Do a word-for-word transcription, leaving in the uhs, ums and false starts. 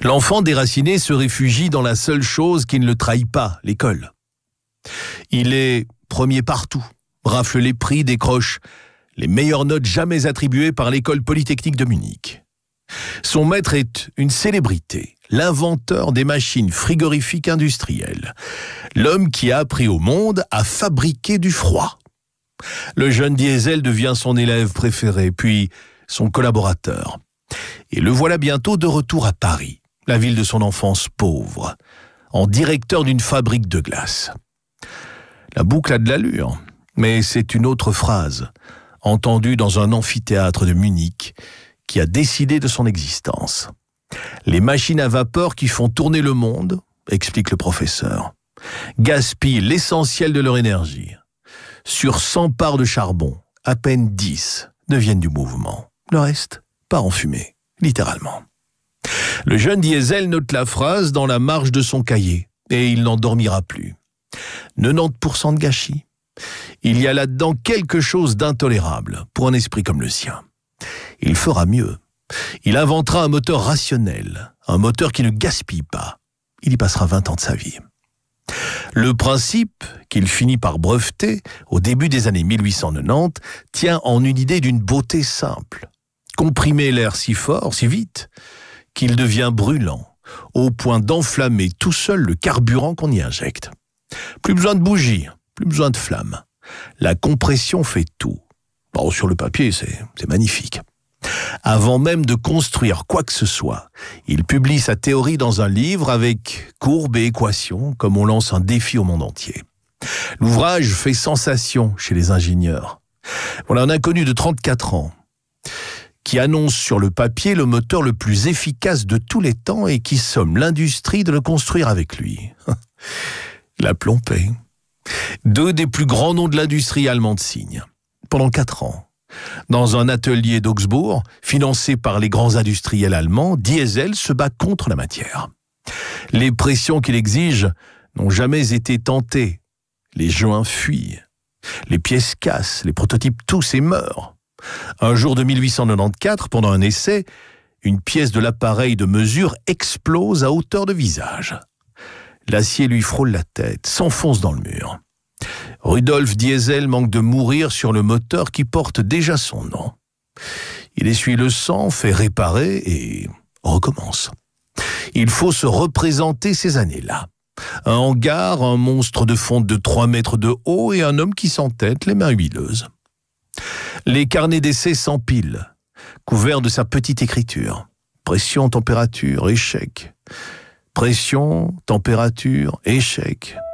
L'enfant déraciné se réfugie dans la seule chose qui ne le trahit pas, l'école. Il est premier partout, rafle les prix, décroche les meilleures notes jamais attribuées par l'école polytechnique de Munich. Son maître est une célébrité, l'inventeur des machines frigorifiques industrielles, l'homme qui a appris au monde à fabriquer du froid. Le jeune Diesel devient son élève préféré, puis son collaborateur. Et le voilà bientôt de retour à Paris, la ville de son enfance pauvre, en directeur d'une fabrique de glace. La boucle a de l'allure, mais c'est une autre phrase, entendue dans un amphithéâtre de Munich, qui a décidé de son existence. Les machines à vapeur qui font tourner le monde, explique le professeur, gaspillent l'essentiel de leur énergie. Sur cent parts de charbon, à peine dix deviennent du mouvement. Le reste part en fumée, littéralement. Le jeune Diesel note la phrase dans la marge de son cahier, et il n'en dormira plus. quatre-vingt-dix pour cent de gâchis. Il y a là-dedans quelque chose d'intolérable pour un esprit comme le sien. Il fera mieux. Il inventera un moteur rationnel, un moteur qui ne gaspille pas. Il y passera vingt ans de sa vie. Le principe, qu'il finit par breveter au début des années mille huit cent quatre-vingt-dix, tient en une idée d'une beauté simple. Comprimer l'air si fort, si vite, qu'il devient brûlant, au point d'enflammer tout seul le carburant qu'on y injecte. Plus besoin de bougies, plus besoin de flammes. La compression fait tout. Bon, sur le papier, c'est, c'est magnifique. Avant même de construire quoi que ce soit, il publie sa théorie dans un livre avec courbes et équations, comme on lance un défi au monde entier. L'ouvrage fait sensation chez les ingénieurs. Voilà un inconnu de trente-quatre ans qui annonce sur le papier le moteur le plus efficace de tous les temps et qui somme l'industrie de le construire avec lui. La plompée. Deux des plus grands noms de l'industrie allemande signent. Pendant quatre ans, dans un atelier d'Augsbourg, financé par les grands industriels allemands, Diesel se bat contre la matière. Les pressions qu'il exige n'ont jamais été tentées. Les joints fuient. Les pièces cassent, les prototypes tous et meurent. Un jour de mille huit cent quatre-vingt-quatorze, pendant un essai, une pièce de l'appareil de mesure explose à hauteur de visage. L'acier lui frôle la tête, s'enfonce dans le mur. Rudolf Diesel manque de mourir sur le moteur qui porte déjà son nom. Il essuie le sang, fait réparer et recommence. Il faut se représenter ces années-là. Un hangar, un monstre de fonte de trois mètres de haut et un homme qui s'entête, les mains huileuses. Les carnets d'essai s'empilent, couverts de sa petite écriture. Pression, température, échec. Pression, température, échec.